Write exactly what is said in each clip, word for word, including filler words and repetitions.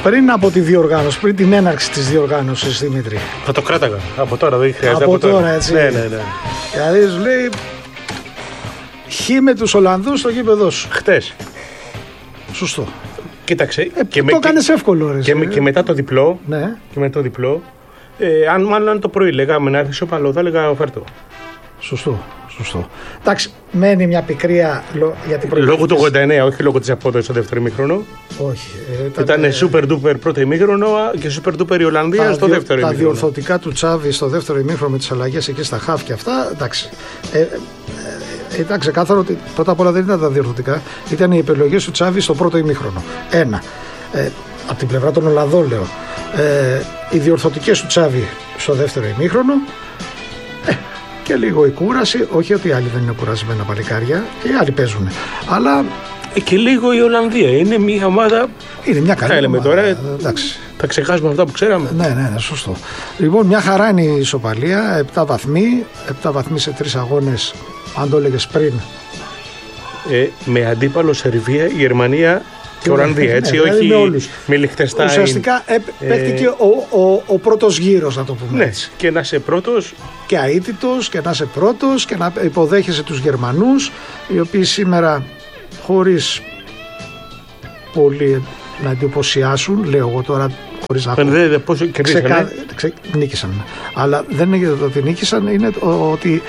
πριν από τη διοργάνωση, πριν την έναρξη της διοργάνωσης, Δημήτρη. Θα το κράταγα από τώρα, δεν χρειάζεται. Από, από τώρα, τώρα, έτσι. Ναι, ναι, ναι. Δηλαδή σου λέει χ με τους Ολλανδούς στο γήπεδο σου. Χτες. Σωστό. Κοίταξε. Ε, και το με, κάνεις και, εύκολο, ρε. Και, και, και μετά το διπλό. Ναι. Και μετά το διπλό. Ε, αν μάλλον το πρωί λέγαμε να έρθει σοπαλό, θα έλεγα φέρτο. Σωστό. Σωστό. Εντάξει, μένει μια πικρία για την πρώτη. Λόγω του ογδόντα εννέα, όχι λόγω της απόδοσης στο δεύτερο ημίχρονο. Όχι. Ε, ήταν ήταν ε, super duper πρώτο ημίχρονο και super duper η Ολλανδία στο διο, δεύτερο τα ημίχρονο. Τα διορθωτικά του Τσάβη στο δεύτερο ημίχρονο με τις αλλαγές εκεί στα χαφ και αυτά. Εντάξει. Ε, ε, ε, ήταν ξεκάθαρο ότι πρώτα απ' όλα δεν ήταν τα διορθωτικά, ήταν οι επιλογές του Τσάβη στο πρώτο ημίχρονο. Ένα. Ε, από την πλευρά των Ολλανδών λέω. Ε, οι διορθωτικές του Τσάβη στο δεύτερο ημίχρονο. Ε, και λίγο η κούραση, όχι ότι οι άλλοι δεν είναι κουρασμένα παλικάρια, και οι άλλοι παίζουν. Αλλά. Ε, και λίγο η Ολλανδία. Είναι μια ομάδα. Είναι μια καλή ομάδα. Τώρα, εντάξει. Θα ξεχάσουμε αυτά που ξέραμε. Ναι, ναι, ναι, σωστό. Λοιπόν, μια χαρά είναι η ισοπαλία. επτά βαθμοί. επτά βαθμοί σε τρεις αγώνες, αν το έλεγες πριν. Ε, με αντίπαλο Σερβία, η Γερμανία και Ολλανδία, έτσι, ναι, όχι με όλους. Με Λιχτεστάιν. Ουσιαστικά ε, παίχτηκε ε, ο, ο, ο πρώτος γύρος, να το πούμε, ναι, έτσι. Και να είσαι πρώτος. Και αίτητος και να είσαι πρώτος και να υποδέχεσαι τους Γερμανούς, οι οποίοι σήμερα χωρίς πολύ να εντυπωσιάσουν, λέω εγώ τώρα χωρίς να έχω δε, δε, πόσο κερδίσαν, ξεκα... ναι. Ξε... νίκησαν. Αλλά δεν είναι το ότι νίκησαν, είναι ότι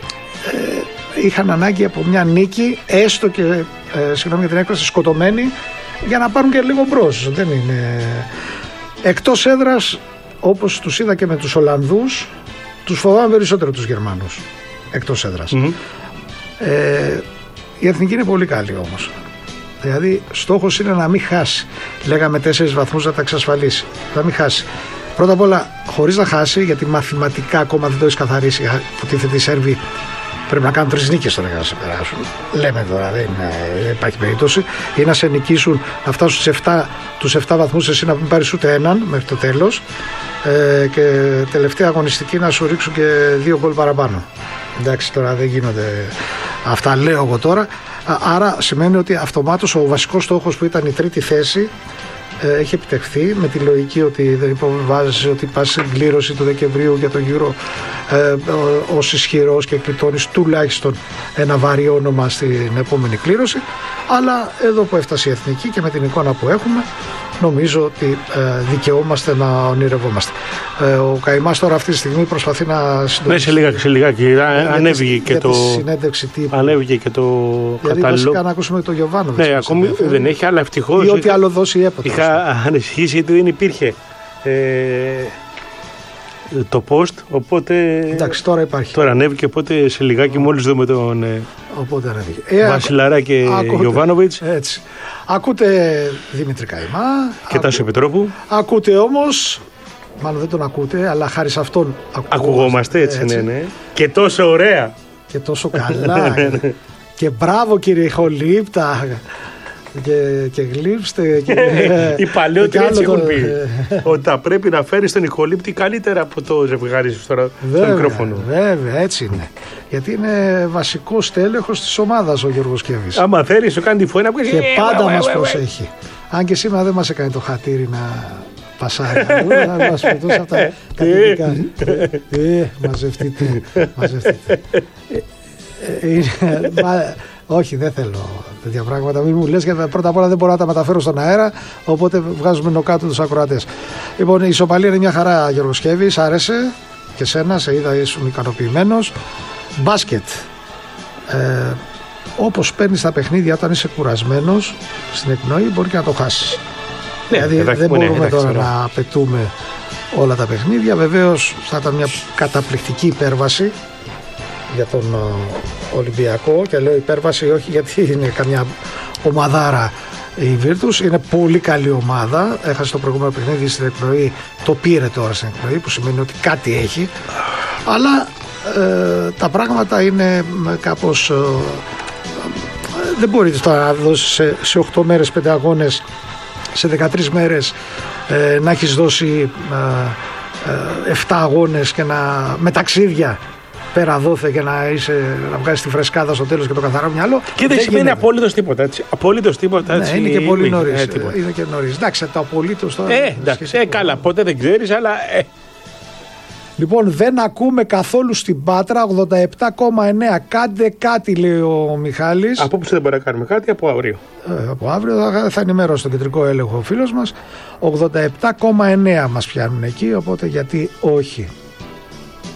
ε, είχαν ανάγκη από μια νίκη, έστω και ε, συγγνώμη για την έκφραση, σκοτωμένη, για να πάρουν και λίγο μπρος. Δεν είναι. Εκτός έδρας, όπως τους είδα και με τους Ολλανδούς, τους φοβάμαι περισσότερο τους Γερμανούς εκτός έδρας. Mm-hmm. Ε, η εθνική είναι πολύ καλή όμως. Δηλαδή στόχος είναι να μην χάσει. Λέγαμε τέσσερις βαθμούς να τα εξασφαλίσει. Να μην χάσει. Πρώτα απ' όλα χωρίς να χάσει, γιατί μαθηματικά ακόμα δεν το έχει καθαρίσει. Υποτίθεται οι Σέρβοι πρέπει να κάνουν τρεις νίκες τώρα για να σε περάσουν. Λέμε τώρα, δεν, δεν υπάρχει περίπτωση. Ή να σε νικήσουν, να φτάσουν στους επτά, τους επτά βαθμούς, εσύ να μην πάρεις ούτε έναν μέχρι το τέλος. Ε, και τελευταία αγωνιστική να σου ρίξουν και δύο γκολ παραπάνω. Εντάξει, τώρα δεν γίνονται αυτά, λέω εγώ τώρα. Άρα σημαίνει ότι αυτομάτως ο βασικός στόχος που ήταν η τρίτη θέση ε, έχει επιτευχθεί, με τη λογική ότι δεν υποβάζεις ότι πας στην κλήρωση του Δεκεμβρίου για το Euro ε, ως ισχυρός και κλειτώνεις τουλάχιστον ένα βαρύ όνομα στην επόμενη κλήρωση. Αλλά εδώ που έφτασε η εθνική και με την εικόνα που έχουμε, νομίζω ότι ε, δικαιούμαστε να ονειρευόμαστε. Ε, ο Καϊμάς τώρα αυτή τη στιγμή προσπαθεί να συντονίσει. Ναι, σε λίγα σε λιγάκι. Ε, ανέβηκε και το. Συνέντευξη τύπου. Ανέβηκε και το κατάλληλο. Βασικά να ακούσουμε τον Γιωβάνοβιτς. Ναι, ακόμη δεν, δεν έχει, αλλά ευτυχώς. Ή ό,τι άλλο δώσει έποτε. Είχα ανησυχήσει γιατί δεν υπήρχε. Ε, το post, οπότε. Εντάξει, τώρα υπάρχει. Τώρα ανέβηκε, οπότε σε λιγάκι μόλις δούμε τον. Ε, οπότε ανέβηκε. Ε, Βασιλαρά και Γιωβάνοβιτς. Έτσι. Ακούτε Δημήτρη Καϊμά. Και Τάσο Πετρόπου. Ακούτε όμως. Μάλλον δεν τον ακούτε, αλλά χάρη σε αυτόν ακουγόμαστε, έτσι, έτσι. Ναι, ναι. Και τόσο ωραία. Και τόσο καλά. Και μπράβο κύριε Χολύπτα. Και, και γλύψτε. Και, οι παλαιότεροι έτσι έχουν πει. Ότι θα πρέπει να φέρεις τον Ιχολύπτη καλύτερα από το ζευγάρι σου στο, στο μικρόφωνο. Βέβαια, έτσι είναι. Γιατί είναι βασικός τέλεχος της ομάδας ο Γιώργος Κέβης. Άμα θέλει, σου κάνει τη φωνή που και πάντα μας προσέχει. Αν και σήμερα δεν μας έκανε το χατήρι να πασάρει. Να μας πετούσε αυτά τα κατοικικά. Ε, μαζευτείτε. Μαζευτείτε. Όχι, δεν θέλω τέτοια πράγματα. Μην μου λες, γιατί πρώτα απ' όλα δεν μπορώ να τα μεταφέρω στον αέρα. Οπότε βγάζουμε νοκάτω τους ακροατές. Λοιπόν, η ισοπαλία είναι μια χαρά, Γιώργος Κέβης. Άρεσε και σένα, σε είδα, ήσουν ικανοποιημένος. Μπάσκετ. Ε, όπως παίρνεις τα παιχνίδια όταν είσαι κουρασμένος στην εκπνοή, μπορεί και να το χάσεις. Ναι, δηλαδή δεν μπορούμε ναι, τώρα να πετούμε όλα τα παιχνίδια. Βεβαίως θα ήταν μια καταπληκτική υπέρβαση για τον Ολυμπιακό, και λέω υπέρβαση όχι γιατί είναι καμιά ομαδάρα η Virtus, είναι πολύ καλή ομάδα. Έχασε το προηγούμενο παιχνίδι στην εκπνοή, το πήρε τώρα στην εκπνοή, που σημαίνει ότι κάτι έχει, αλλά ε, τα πράγματα είναι κάπως ε, δεν μπορείτε τώρα να δώσεις σε, σε οκτώ μέρες πέντε αγώνες, σε δεκατρείς μέρες ε, να έχεις δώσει ε, ε, επτά αγώνες και να, με ταξίδια πέρα δόθε και να, είσαι, να βγάζεις τη φρεσκάδα στο τέλος και το καθαρό μυαλό. Και δεν σημαίνει απολύτως τίποτα. Έτσι. Απολύτως τίποτα. Ναι, έτσι, είναι και πολύ νωρίς. Ε, είναι και νωρίς. Εντάξει, το απολύτως τώρα. Ε, εντάξει, ε, καλά, ποτέ δεν ξέρεις, αλλά. Ε. Λοιπόν, δεν ακούμε καθόλου στην Πάτρα, ογδόντα επτά κόμμα εννέα. Κάντε κάτι, λέει ο Μιχάλης. Από πού δεν μπορεί να κάνουμε κάτι, από αύριο. Ε, από αύριο θα, θα ενημερώσει τον κεντρικό έλεγχο ο φίλος μας. ογδόντα επτά κόμμα εννέα μας πιάνουν εκεί, οπότε γιατί όχι.